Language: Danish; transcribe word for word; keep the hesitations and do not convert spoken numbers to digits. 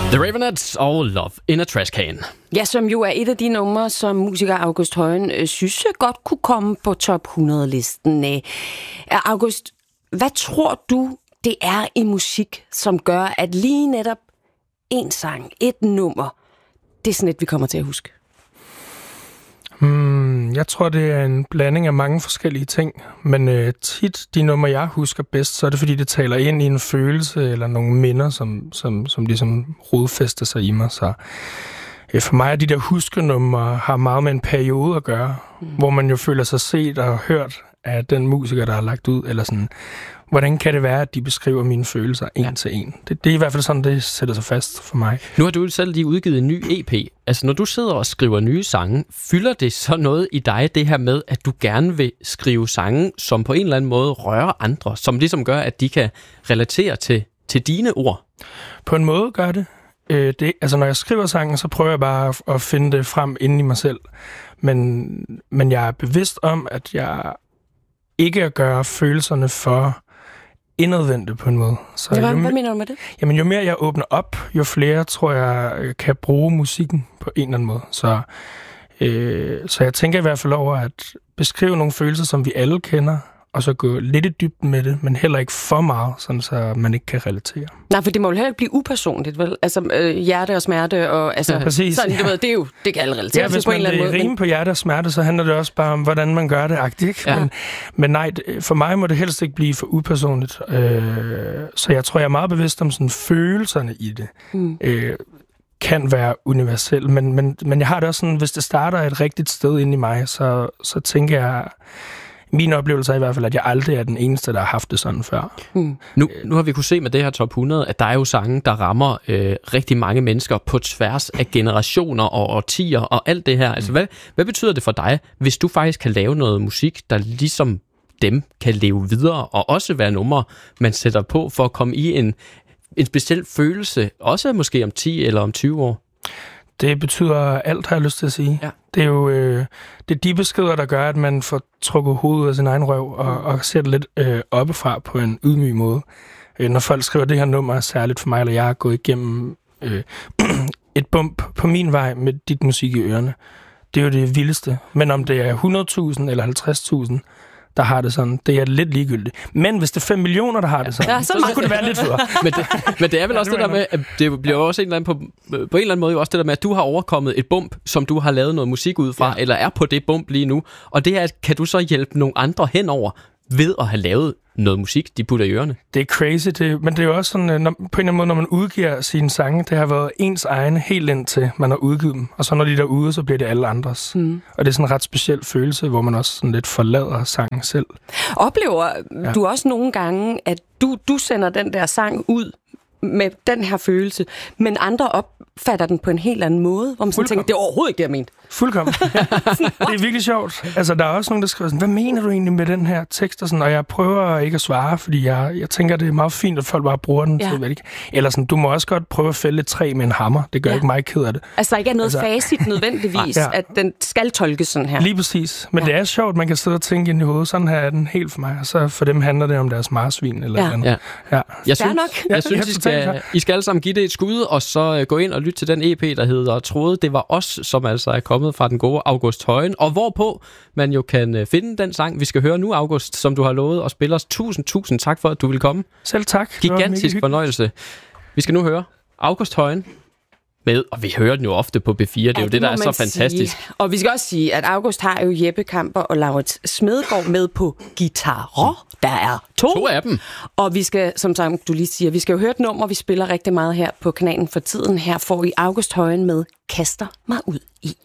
The Raveonettes og Love in a Trash Can. Ja, som jo er et af de numre, som musiker August Højen øh, synes godt kunne komme på top hundrede-listen. Øh, August, hvad tror du, det er i musik, som gør, at lige netop en sang, et nummer, det er sådan et, vi kommer til at huske? Hmm, jeg tror, det er en blanding af mange forskellige ting, men øh, tit de numre, jeg husker bedst, så er det, fordi det taler ind i en følelse eller nogle minder, som, som, som ligesom rodfæster sig i mig. Så øh, for mig er de der huskenumre har meget med en periode at gøre, mm. hvor man jo føler sig set og hørt af den musiker, der har lagt ud, eller sådan, hvordan kan det være, at de beskriver mine følelser en ja. til en? Det, det er i hvert fald sådan, det sætter sig fast for mig. Nu har du selv lige udgivet en ny E P. Altså, når du sidder og skriver nye sange, fylder det så noget i dig, det her med, at du gerne vil skrive sange, som på en eller anden måde rører andre, som ligesom gør, at de kan relatere til, til dine ord? På en måde gør det. Øh, det. Altså, når jeg skriver sangen, så prøver jeg bare at, at finde det frem inde i mig selv. Men, men jeg er bevidst om, at jeg ikke at gøre følelserne for indadvendte på en måde. Så ja, hvad, jo, hvad mener du med det? Jamen, jo mere jeg åbner op, jo flere tror jeg kan bruge musikken på en eller anden måde. Så, øh, så jeg tænker i hvert fald over at beskrive nogle følelser, som vi alle kender, og så gå lidt i dybden med det, men heller ikke for meget, sådan så man ikke kan relatere. Nej, for det må jo heller ikke blive upersonligt, vel? Altså øh, hjerte og smerte, og altså, ja, præcis, sådan, du ja. ved, det er jo, det kan alle relatere ja, til på en eller anden måde. Hvis man rimer på hjerte og smerte, så handler det også bare om, hvordan man gør det, agtigt, ikke? Ja. Men, men nej, for mig må det helst ikke blive for upersonligt. Øh, så jeg tror, jeg er meget bevidst om sådan følelserne i det. Mm. Øh, kan være universel, men, men, men jeg har det også sådan, hvis det starter et rigtigt sted inde i mig, så, så tænker jeg, min oplevelse er i hvert fald, at jeg aldrig er den eneste, der har haft det sådan før. Hmm. Nu, nu har vi kunne se med det her top hundrede, at der er jo sange, der rammer øh, rigtig mange mennesker på tværs af generationer og årtier og alt det her. Altså, hvad, hvad betyder det for dig, hvis du faktisk kan lave noget musik, der ligesom dem kan leve videre, og også være numre, man sætter på for at komme i en, en speciel følelse, også måske om ti eller om tyve år? Det betyder alt, har jeg lyst til at sige. Ja. Det er jo øh, det er de beskeder, der gør, at man får trukket hovedet af sin egen røv og, og ser det lidt øh, oppefra på en ydmyg måde. Øh, når folk skriver, det her nummer er særligt for mig, eller jeg har gået igennem øh, et bump på min vej med dit musik i ørerne, det er jo det vildeste. Men om det er hundrede tusind eller halvtreds tusind, der har det sådan, det er lidt ligegyldigt. Men hvis det er fem millioner, der har det sådan, ja, så, så kunne det være lidt federe. men, det, men det er vel ja, også det, det der med, at det bliver også en eller anden på, på en eller anden måde jo også det der med, at du har overkommet et bump, som du har lavet noget musik ud fra, ja. eller er på det bump lige nu. Og det er, kan du så hjælpe nogle andre henover ved at have lavet noget musik, de putter i ørerne? Det er crazy, det, men det er jo også sådan, når, på en eller anden måde, når man udgiver sine sange, det har været ens egne helt indtil man har udgivet dem. Og så når de er derude, så bliver det alle andres. Mm. Og det er sådan en ret speciel følelse, hvor man også sådan lidt forlader sangen selv. Oplever ja. du også nogle gange, at du, du sender den der sang ud med den her følelse, men andre opfatter den på en helt anden måde, hvor man sådan tænker, det er overhovedet ikke det, jeg mente. Fuldkommen. Ja. Det er virkelig sjovt. Altså, der er også nogen, der skriver sådan, hvad mener du egentlig med den her tekst? Og, sådan, og jeg prøver ikke at svare, fordi jeg, jeg tænker, det er meget fint, at folk bare bruger den. Ja. Til, ikke? Eller sådan, du må også godt prøve at fælde et træ med en hammer. Det gør ja. ikke mig ked af det. Altså, der ikke er noget altså, facit nødvendigvis, ja. at den skal tolkes sådan her. Lige præcis. Men ja. det er sjovt, man kan sidde og tænke ind i hovedet, sådan her er den helt for mig. Og så for dem handler det om deres marsvin eller ja. andet. Ja. Ja. Jeg synes, nok. Jeg synes I, skal, I skal alle sammen give det et skud, og så gå ind og lytte til den E P, der hedder Troede. Det var os, som altså er kommet fra den gode August Højen, og hvorpå man jo kan finde den sang, vi skal høre nu, August, som du har lovet at spille os. Tusind, tusind tak for, at du vil komme. Selv tak. Gigantisk fornøjelse. Vi skal nu høre August Højen med, og vi hører den jo ofte på B fire, det er ja, jo det, det der er så fantastisk. Sige. Og vi skal også sige, at August har jo Jeppe Kamper og Laurits Smedegaard med på guitarer. Der er to. To af dem. Og vi skal, som du lige siger, vi skal jo høre et nummer, vi spiller rigtig meget her på kanalen for tiden. Her får I August Højen med Kaster mig ud i.